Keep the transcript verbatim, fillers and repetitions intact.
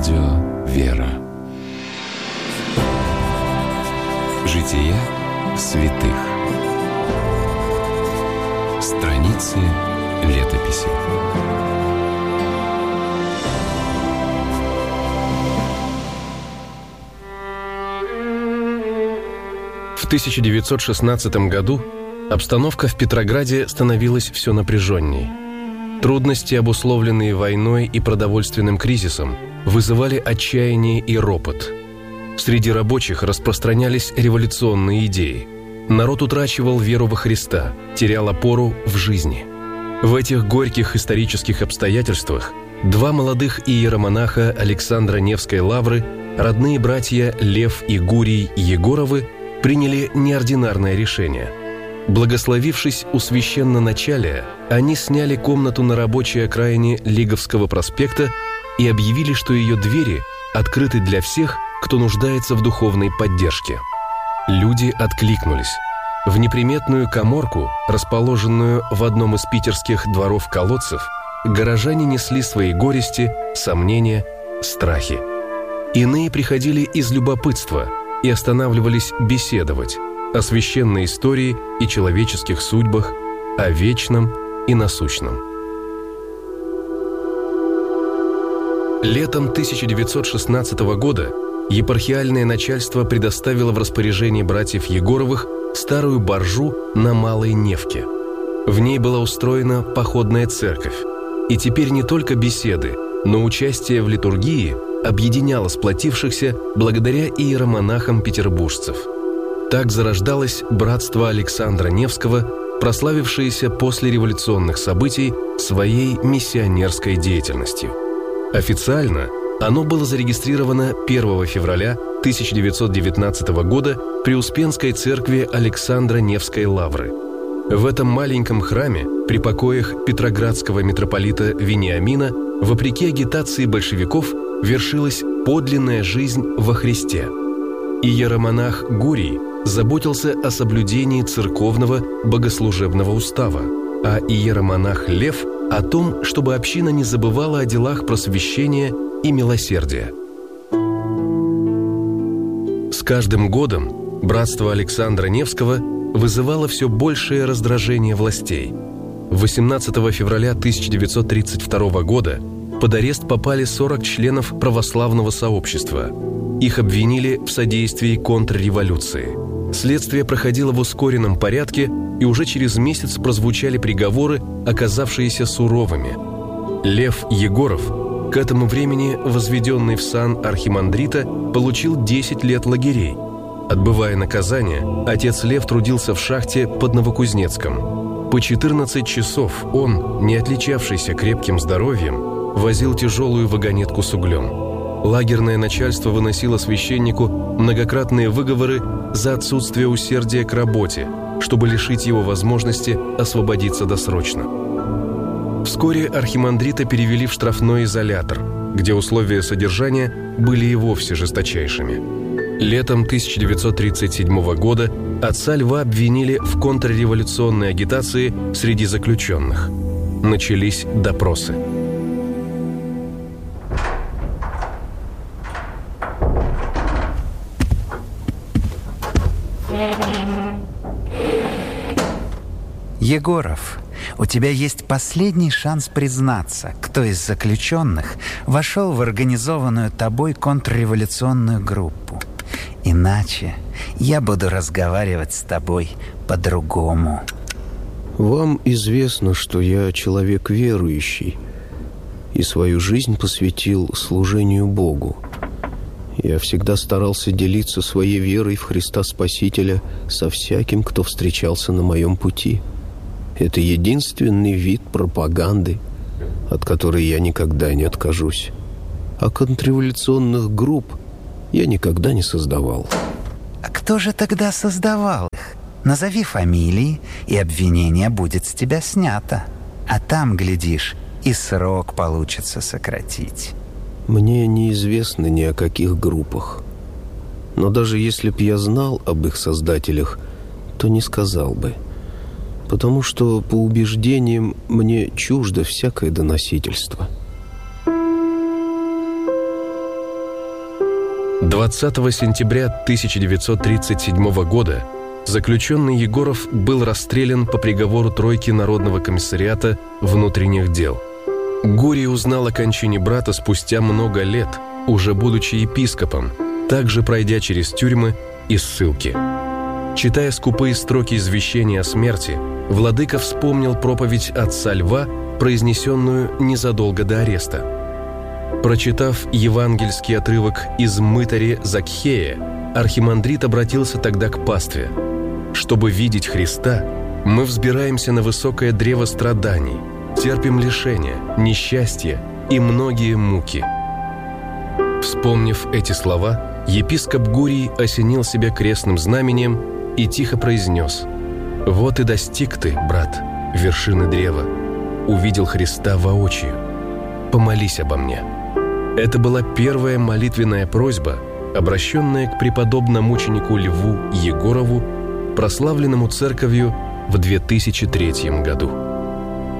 Радио «Вера». Жития святых. Страницы летописи. В тысяча девятьсот шестнадцатом году обстановка в Петрограде становилась все напряженней. Трудности, обусловленные войной и продовольственным кризисом, вызывали отчаяние и ропот. Среди рабочих распространялись революционные идеи. Народ утрачивал веру во Христа, терял опору в жизни. В этих горьких исторических обстоятельствах два молодых иеромонаха Александра Невской лавры, родные братья Лев и Гурий Егоровы, приняли неординарное решение. Благословившись у священноначалия, они сняли комнату на рабочей окраине Лиговского проспекта и объявили, что ее двери открыты для всех, кто нуждается в духовной поддержке. Люди откликнулись. В неприметную каморку, расположенную в одном из питерских дворов-колодцев, горожане несли свои горести, сомнения, страхи. Иные приходили из любопытства и останавливались беседовать о священной истории и человеческих судьбах, о вечном и насущном. Летом тысяча девятьсот шестнадцатого года епархиальное начальство предоставило в распоряжение братьев Егоровых старую боржу на Малой Невке. В ней была устроена походная церковь, и теперь не только беседы, но участие в литургии объединяло сплотившихся благодаря иеромонахам-петербуржцев. Так зарождалось братство Александра Невского, прославившееся после революционных событий своей миссионерской деятельностью. Официально оно было зарегистрировано первого февраля тысяча девятьсот девятнадцатого года при Успенской церкви Александра Невской лавры. В этом маленьком храме, при покоях петроградского митрополита Вениамина, вопреки агитации большевиков, вершилась подлинная жизнь во Христе. Иеромонах Гурий заботился о соблюдении церковного богослужебного устава, а иеромонах Лев – о том, чтобы община не забывала о делах просвещения и милосердия. С каждым годом братство Александра Невского вызывало все большее раздражение властей. восемнадцатого февраля тысяча девятьсот тридцать второго года под арест попали сорок членов православного сообщества. Их обвинили в содействии контрреволюции. Следствие проходило в ускоренном порядке, и уже через месяц прозвучали приговоры, оказавшиеся суровыми. Лев Егоров, к этому времени возведенный в сан архимандрита, получил десять лет лагерей. Отбывая наказание, отец Лев трудился в шахте под Новокузнецком. По четырнадцать часов он, не отличавшийся крепким здоровьем, возил тяжелую вагонетку с углем. Лагерное начальство выносило священнику многократные выговоры за отсутствие усердия к работе, чтобы лишить его возможности освободиться досрочно. Вскоре архимандрита перевели в штрафной изолятор, где условия содержания были и вовсе жесточайшими. Летом тысяча девятьсот тридцать седьмого года отца Льва обвинили в контрреволюционной агитации среди заключенных. Начались допросы. Егоров, у тебя есть последний шанс признаться, кто из заключенных вошел в организованную тобой контрреволюционную группу. Иначе я буду разговаривать с тобой по-другому. Вам известно, что я человек верующий и свою жизнь посвятил служению Богу. Я всегда старался делиться своей верой в Христа Спасителя со всяким, кто встречался на моем пути. Это единственный вид пропаганды, от которой я никогда не откажусь. А контрреволюционных групп я никогда не создавал. А кто же тогда создавал их? Назови фамилии, и обвинение будет с тебя снято. А там, глядишь, и срок получится сократить. Мне неизвестно ни о каких группах. Но даже если б я знал об их создателях, то не сказал бы. Потому что, по убеждениям, мне чуждо всякое доносительство. двадцатого сентября тысяча девятьсот тридцать седьмого года заключенный Егоров был расстрелян по приговору тройки Народного комиссариата внутренних дел. Гурий узнал о кончине брата спустя много лет, уже будучи епископом, также пройдя через тюрьмы и ссылки. Читая скупые строки извещения о смерти, владыка вспомнил проповедь отца Льва, произнесенную незадолго до ареста. Прочитав евангельский отрывок из «Мытари Закхея», архимандрит обратился тогда к пастве: «Чтобы видеть Христа, мы взбираемся на высокое древо страданий, терпим лишения, несчастья и многие муки». Вспомнив эти слова, епископ Гурий осенил себя крестным знамением и тихо произнес: «Вот и достиг ты, брат, вершины древа, увидел Христа воочию. Помолись обо мне». Это была первая молитвенная просьба, обращенная к преподобному мученику Льву Егорову, прославленному церковью в две тысячи третьем году.